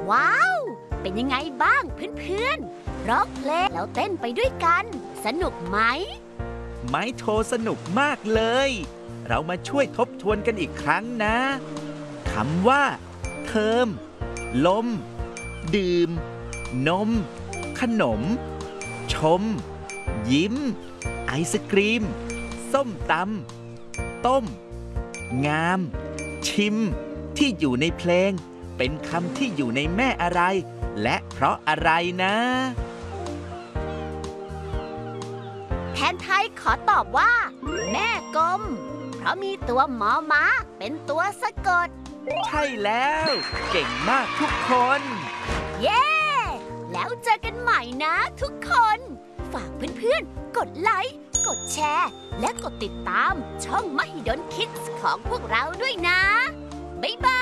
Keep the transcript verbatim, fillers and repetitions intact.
ว้าว เป็นยังไงบ้างเพื่อนๆร้องเพลงแล้วเต้นไปด้วยกัน สนุกไหมไม้โทสนุกมากเลย เรามาช่วยทบทวนกันอีกครั้งนะคำว่าเทอมลมดื่มนมขนมชมยิ้มไอศกรีมส้มตำต้มงามชิมที่อยู่ในเพลงเป็นคำที่อยู่ในแม่อะไรและเพราะอะไรนะแทนไทยขอตอบว่า แม่กลมเพราะมีตัวมอม้าเป็นตัวสะกดใช่แล้วเก่งมากทุกคนเย้ แล้วเจอกันใหม่นะทุกคน ฝากเพื่อนๆกดไลค์กดแชร์และกดติดตามช่องมหิดลคิดส์ของพวกเราด้วยนะ บ๊ายบาย